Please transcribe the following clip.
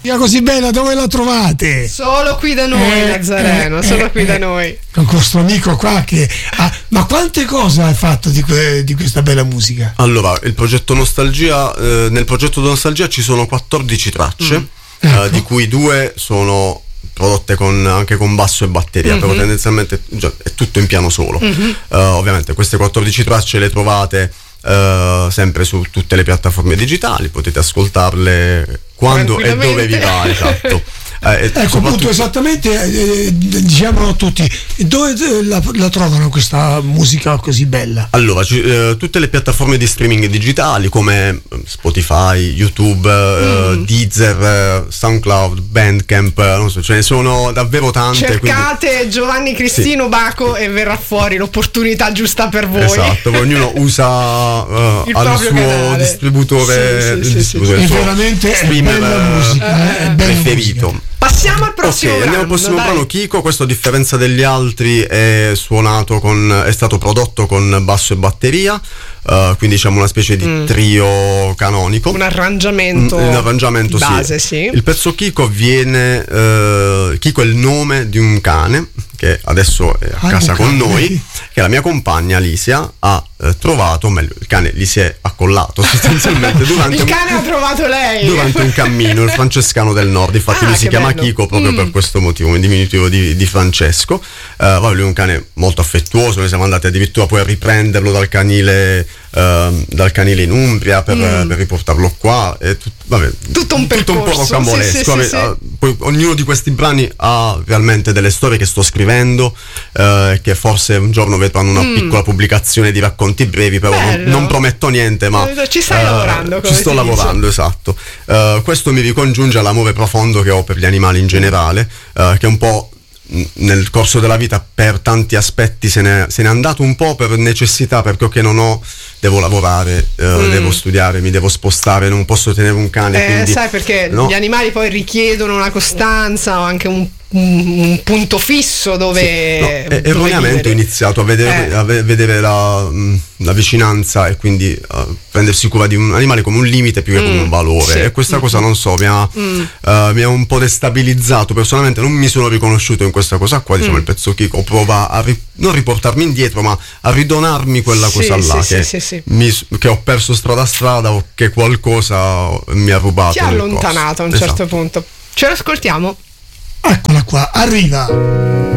così bella, dove la trovate? Solo qui da noi, Nazareno, solo qui da noi. Con questo amico qua che ma quante cose hai fatto di questa bella musica? Allora, il progetto Nostalgia, nel progetto Nostalgia ci sono 14 tracce, di cui 2 sono prodotte anche con basso e batteria, però tendenzialmente è tutto in piano solo. Ovviamente queste 14 tracce le trovate sempre su tutte le piattaforme digitali, potete ascoltarle quando e dove vi va, esatto. Ecco, appunto, esattamente, diciamolo a tutti, dove la trovano questa musica così bella? Allora, tutte le piattaforme di streaming digitali come Spotify, YouTube, Deezer, SoundCloud, Bandcamp, non so, ce ne sono davvero tante. Cercate quindi Giovanni Cristino Baco e verrà fuori l'opportunità giusta per voi. Esatto, ognuno usa al suo canale. Distributore, è veramente streamer bella musica, preferito. Musica. Passiamo al prossimo brano. Andiamo al prossimo brano. Kiko, questo a differenza degli altri è stato prodotto con basso e batteria, quindi diciamo una specie di trio canonico, un arrangiamento sì. base, sì. Il pezzo Kiko Kiko è il nome di un cane che adesso è a casa con noi, che la mia compagna Alicia ha trovato, meglio, il cane gli si è accollato sostanzialmente durante il cane ha trovato lei durante un cammino, il francescano del nord, infatti lui si chiama Kiko proprio per questo motivo, in diminutivo di Francesco. Lui è un cane molto affettuoso, noi siamo andati addirittura poi a riprenderlo dal canile in Umbria per riportarlo qua, tutto un percorso, tutto un po' rocambolesco. Sì. Poi ognuno di questi brani ha realmente delle storie che sto scrivendo, che forse un giorno vedranno una piccola pubblicazione di racconti brevi, però non prometto niente, ma ci stai lavorando, ci sto lavorando, esatto. Questo mi ricongiunge all'amore profondo che ho per gli animali in generale, che un po' nel corso della vita per tanti aspetti se ne è andato un po' per necessità, perché non devo lavorare, devo studiare, mi devo spostare, non posso tenere un cane, quindi, sai perché gli animali poi richiedono una costanza o anche un punto fisso dove erroneamente ho iniziato a vedere la vicinanza e quindi prendersi cura di un animale come un limite più che come un valore, e questa cosa non so mi ha un po' destabilizzato personalmente, non mi sono riconosciuto in questa cosa qua, diciamo. Il pezzo Kiko prova a non riportarmi indietro, ma a ridonarmi quella cosa là che ho perso strada o che qualcosa mi ha rubato, ti ha allontanato a un certo punto. Ce l'ascoltiamo? Eccola qua, arriva.